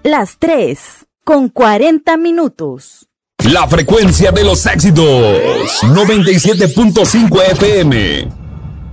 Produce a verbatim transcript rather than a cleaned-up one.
Las tres, con cuarenta minutos. La frecuencia de los éxitos, noventa y siete punto cinco F M.